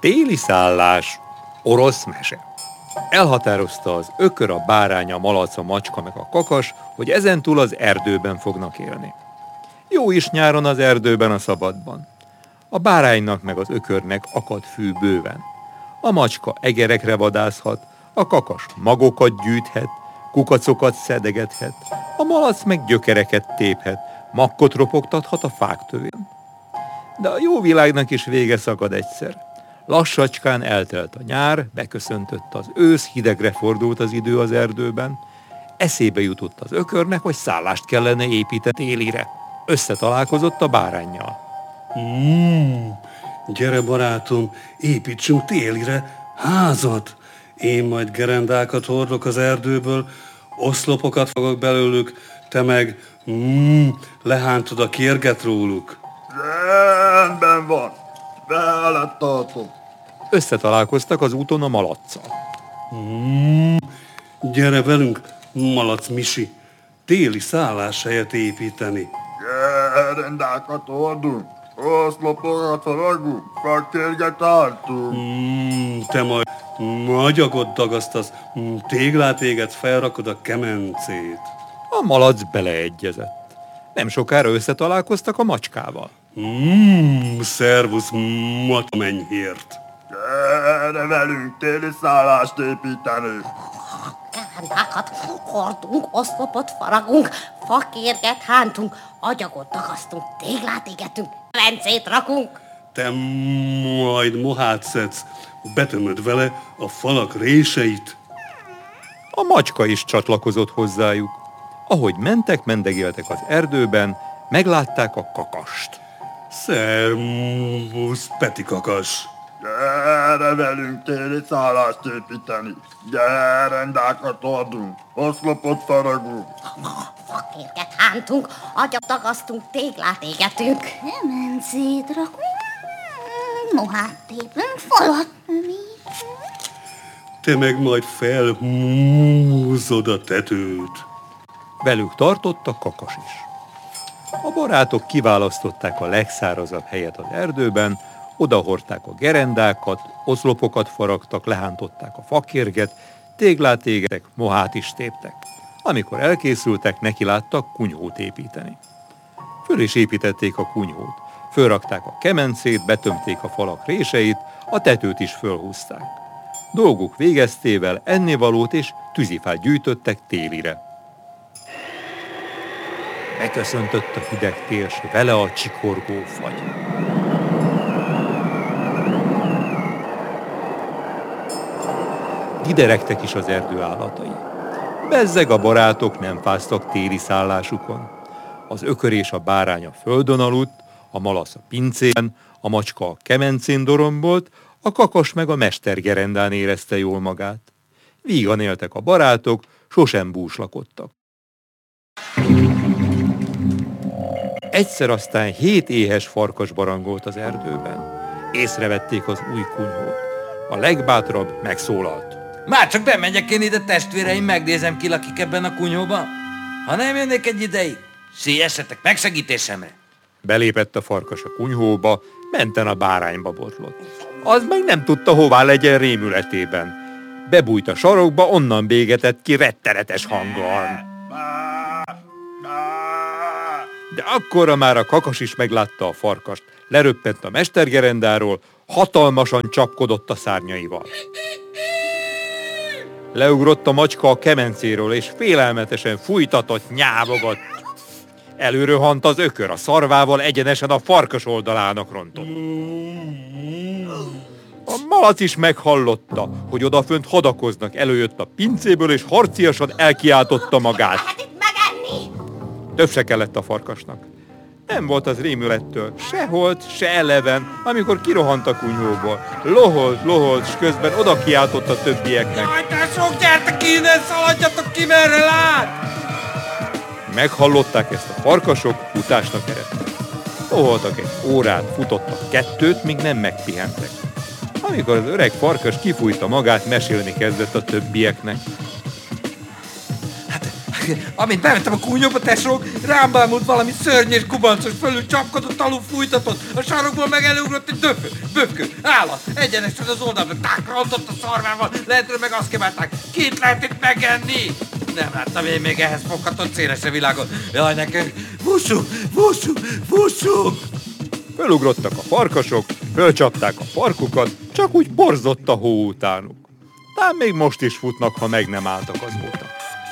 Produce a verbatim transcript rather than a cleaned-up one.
Téli szállás, orosz mese. Elhatározta az ökör, a bárány, a malac, a macska meg a kakas, hogy ezentúl az erdőben fognak élni. Jó is nyáron az erdőben a szabadban. A báránynak meg az ökörnek akad fű bőven. A macska egerekre vadászhat, a kakas magokat gyűjthet, kukacokat szedegethet, a malac meg gyökereket téphet, makkot ropogtathat a fák tövén. De a jó világnak is vége szakad egyszer. Lassacskán eltelt a nyár, beköszöntött az ősz, hidegre fordult az idő az erdőben. Eszébe jutott az ökörnek, hogy szállást kellene építeni télire. Összetalálkozott a báránnyal. Mm, gyere barátom, építsünk télire házat. Én majd gerendákat hordok az erdőből, oszlopokat fogok belőlük, te meg mm, lehántod a kérget róluk. Rendben van, veled tartom. Összetalálkoztak az úton a malacccal. Mm, gyere velünk, malac Misi, téli szálláshelyet építeni. Gerendákat hordunk, oszlopokat faragunk, fakérget álltunk. Mm, te majd magyagot dagasztasz, mm, téglát égetsz, felrakod a kemencét. A malac beleegyezett. Nem sokára összetalálkoztak a macskával. Mm, szervusz, matamennyhért. Gyere velünk téli szállást építeni. Gerendát hordunk, oszlopot faragunk, fakérget hántunk, agyagot dagasztunk, téglát égetünk, kemencét rakunk. Te majd mohát szedsz, betömöd vele a falak réseit. A macska is csatlakozott hozzájuk. Ahogy mentek, mendegéltek az erdőben, meglátták a kakast. Szervusz, Peti kakas. Gyere velünk téli szállást építeni. Gerendákat hordunk, oszlopot faragunk. Fakérget hántunk, agyat dagasztunk, téglát égetünk. Kemencét rakunk, mohát tépünk, falat növítünk. Te meg majd felhúzod a tetőt. Velük tartott a kakas is. A barátok kiválasztották a legszárazabb helyet az erdőben, odahordták a gerendákat, oszlopokat faragtak, lehántották a fakérget, téglát égettek, mohát is téptek. Amikor elkészültek, nekiláttak kunyhót építeni. Föl is építették a kunyhót, fölrakták a kemencét, betömték a falak réseit, a tetőt is fölhúzták. Dolguk végeztével ennivalót és tűzifát gyűjtöttek télire. Beköszöntött a hideg tél, s vele a csikorgó fagy. Dideregtek is az erdő állatai. Bezzeg a barátok nem fáztak téli szállásukon. Az ökör és a bárány a földön aludt, a malac a pincén, a macska a kemencén dorombolt, a kakas meg a mestergerendán érezte jól magát. Vígan éltek a barátok, sosem búslakodtak. Egyszer aztán hét éhes farkas barangolt az erdőben. Észrevették az új kunyhót. A legbátrabb megszólalt. Már csak bemegyek én ide, testvéreim, megnézem, ki lakik ebben a kunyhóban. Ha nem jönnék egy ideig, szíjessetek megsegítésemre. Belépett a farkas a kunyhóba, menten a bárányba botlott. Az meg nem tudta, hová legyen rémületében. Bebújt a sarokba, onnan bégetett ki rettenetes hanggal. De akkorra már a kakas is meglátta a farkast. Leröppent a mestergerendáról, hatalmasan csapkodott a szárnyaival. Leugrott a macska a kemencéről, és félelmetesen fújtatott, nyávogott. Előröhant az ökör, a szarvával egyenesen a farkas oldalának rontott. A malac is meghallotta, hogy odafönt hadakoznak, előjött a pincéből, és harciasan elkiáltotta magát. Lehet itt megenni? Több se kellett a farkasnak. Nem volt az rémülettől, se holt, se eleven, amikor kirohant a kunyhóból. Loholt, loholt, s közben oda kiáltott a többieknek. Jaj, te sok, gyertek innen, szaladjatok ki, merre lát! Meghallották ezt a farkasok, futásnak eredtek. Loholtak egy órát, futottak kettőt, míg nem megpihentek. Amikor az öreg farkas kifújta magát, mesélni kezdett a többieknek. Hát, Amint bementem a kúnyóba, tesók, rám bámult valami szörny és kubancos, fölül csapkodott, alul fújtatott, a sarokból meg előugrott egy döfő, bökkő, állat, egyenesen az oldalra, tákrontott a szarvával, lehetről meg azt kívánták, két lehet itt megenni. Nem láttam én még ehhez foghatott szélesre világot. Jaj, nekünk, fussunk, fussunk, fussunk! Fölugrottak a farkasok, fölcsapták a farkukat, csak úgy borzott a hó utánuk. Tám még most is futnak, ha meg nem álltak azóta.